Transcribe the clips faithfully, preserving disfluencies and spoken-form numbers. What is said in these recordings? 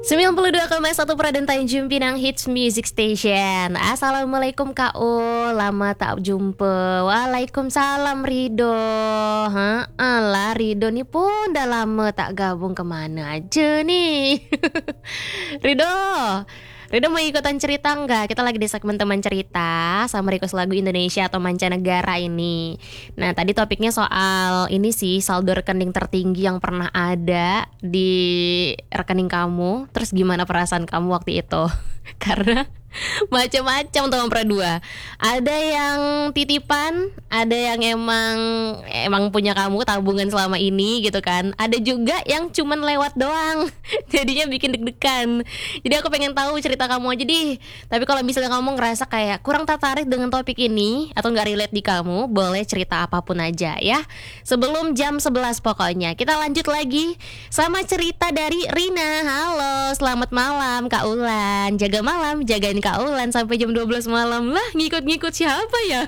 sembilan puluh dua koma satu Praden Tanjung Pinang Hits Music Station. Assalamualaikum Kak U, lama tak jumpa. Waalaikumsalam Rido. Hah, alah Rido nih pun udah lama tak gabung, kemana aja nih? Rido, Rido mau ikutan cerita nggak? Kita lagi di segmen teman cerita sama request lagu Indonesia atau mancanegara ini. Nah tadi topiknya soal ini sih, saldo rekening tertinggi yang pernah ada di rekening kamu. Terus gimana perasaan kamu waktu itu? Karena macam-macam teman perdua. Ada yang titipan, ada yang emang emang punya kamu tabungan selama ini gitu kan. Ada juga yang cuman lewat doang. Jadinya bikin deg-degan. Jadi aku pengen tahu cerita kamu aja deh. Tapi kalau misalnya kamu ngerasa kayak kurang tertarik dengan topik ini atau nggak relate di kamu, boleh cerita apapun aja ya. Sebelum jam sebelas pokoknya. Kita lanjut lagi sama cerita dari Rina. Halo, selamat malam Kak Ulan. Jaga malam, jagain Kak Ulan sampai jam dua belas malam. Lah, ngikut-ngikut siapa ya?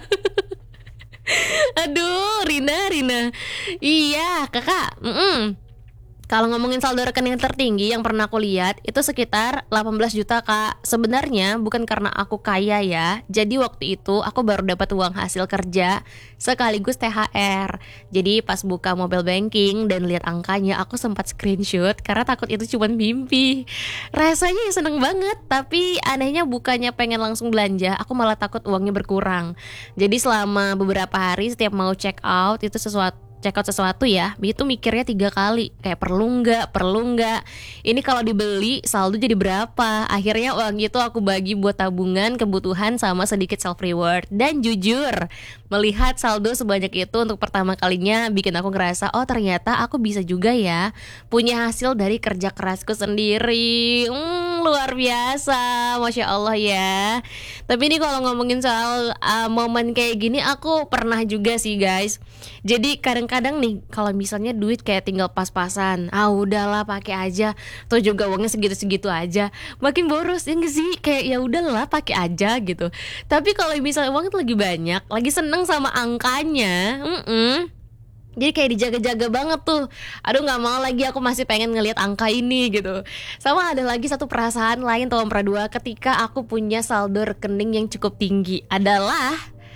Aduh, Rina, Rina. Iya, kakak. Mm-mm. Kalau ngomongin saldo rekening tertinggi yang pernah aku lihat itu sekitar delapan belas juta kak. Sebenarnya bukan karena aku kaya ya. Jadi waktu itu aku baru dapat uang hasil kerja sekaligus T H R. Jadi pas buka mobile banking dan lihat angkanya, aku sempat screenshot karena takut itu cuma mimpi. Rasanya seneng banget, tapi anehnya bukannya pengen langsung belanja, aku malah takut uangnya berkurang. Jadi selama beberapa hari setiap mau check out itu sesuatu check out sesuatu ya, itu mikirnya tiga kali, kayak perlu nggak, perlu nggak. Ini kalau dibeli saldo jadi berapa? Akhirnya uang itu aku bagi buat tabungan, kebutuhan sama sedikit self reward. Dan jujur, melihat saldo sebanyak itu untuk pertama kalinya bikin aku ngerasa, oh ternyata aku bisa juga ya punya hasil dari kerja kerasku sendiri. Hmm, luar biasa, masya Allah ya. Tapi ini kalau ngomongin soal uh, momen kayak gini, aku pernah juga sih guys. Jadi kadang-kadang nih kalau misalnya duit kayak tinggal pas-pasan, ah udahlah pakai aja, tuh juga uangnya segitu-segitu aja, makin boros ya nggak sih, kayak ya udahlah pakai aja gitu. Tapi kalau misalnya uang itu lagi banyak, lagi seneng sama angkanya, mm-mm, jadi kayak dijaga-jaga banget tuh. Aduh gak mau lagi, aku masih pengen ngelihat angka ini gitu. Sama ada lagi satu perasaan lain tahun dua ketika aku punya saldo rekening yang cukup tinggi adalah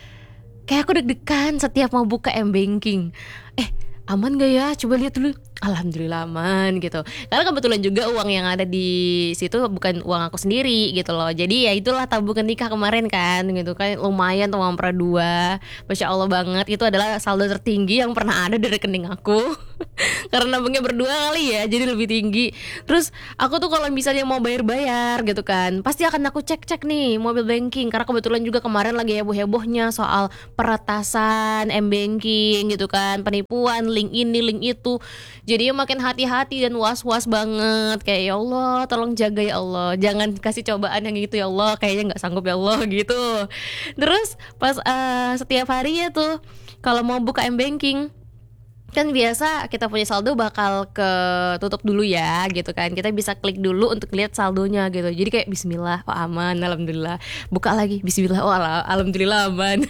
kayak aku deg-degan setiap mau buka M-Banking. Eh aman gak ya? Coba lihat dulu. Alhamdulillah aman gitu. Karena kebetulan juga uang yang ada di situ bukan uang aku sendiri gitu loh. Jadi ya itulah tabungan nikah kemarin kan gitu kan. Lumayan tuh uang dua. Masya Allah banget. Itu adalah saldo tertinggi yang pernah ada di rekening aku. Karena nabungnya berdua kali ya, jadi lebih tinggi. Terus aku tuh kalau misalnya mau bayar-bayar gitu kan, pasti akan aku cek-cek nih mobile banking. Karena kebetulan juga kemarin lagi heboh-hebohnya soal peretasan M-Banking gitu kan, penipuan link ini link itu. Jadi makin hati-hati dan was-was banget. Kayak ya Allah tolong jaga ya Allah, jangan kasih cobaan yang gitu ya Allah, kayaknya gak sanggup ya Allah gitu. Terus pas uh, setiap hari ya tuh kalau mau buka M-Banking, kan biasa kita punya saldo bakal ke tutup dulu ya gitu kan. Kita bisa klik dulu untuk lihat saldonya gitu. Jadi kayak bismillah, oh aman, alhamdulillah. Buka lagi, bismillah, oh al- alhamdulillah aman.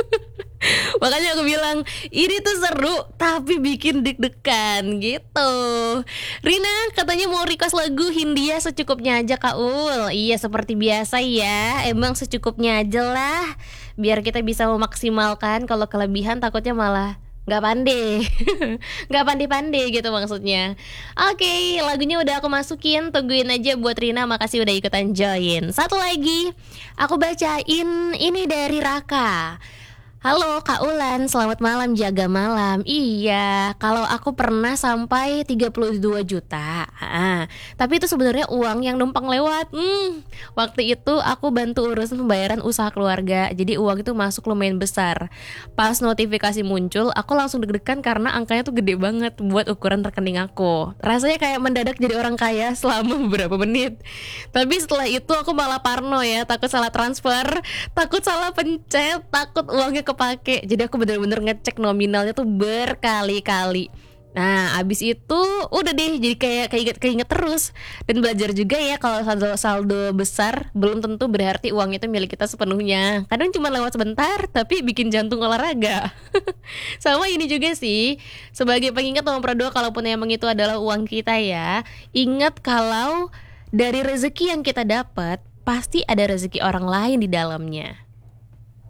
Makanya aku bilang ini tuh seru tapi bikin deg-degan gitu. Rina katanya mau request lagu Hindia secukupnya aja Kak Ul. Iya seperti biasa ya, emang secukupnya aja lah, biar kita bisa memaksimalkan. Kalau kelebihan takutnya malah nggak pandai. Nggak pandai-pandai gitu maksudnya. Oke, lagunya udah aku masukin, tungguin aja buat Rina. Makasih udah ikutan join. Satu lagi aku bacain ini dari Raka. Halo Kak Ulan, selamat malam, jaga malam. Iya, kalau aku pernah sampai tiga puluh dua juta. Ah, tapi itu sebenarnya uang yang numpang lewat. Hmm, waktu itu aku bantu urusan pembayaran usaha keluarga. Jadi uang itu masuk lumayan besar. Pas notifikasi muncul, aku langsung deg-degan karena angkanya tuh gede banget buat ukuran rekening aku. Rasanya kayak mendadak jadi orang kaya selama beberapa menit. Tapi setelah itu aku malah parno ya, takut salah transfer, takut salah pencet, takut uangnya kepake. Jadi aku bener-bener ngecek nominalnya tuh berkali-kali. Nah abis itu udah deh jadi kayak keinget keinget terus. Dan belajar juga ya kalau saldo, saldo besar belum tentu berarti uang itu milik kita sepenuhnya. Kadang cuma lewat sebentar tapi bikin jantung olahraga. Sama ini juga sih, sebagai pengingat nomor dua, kalaupun emang itu adalah uang kita ya, ingat kalau Dari rezeki yang kita dapat, pasti ada rezeki orang lain di dalamnya.